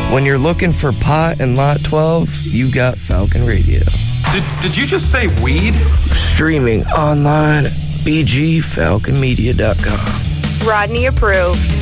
When you're looking for pot and Lot 12, you got Falcon Radio. Did you just say weed? Streaming online, bgfalconmedia.com. Rodney approved.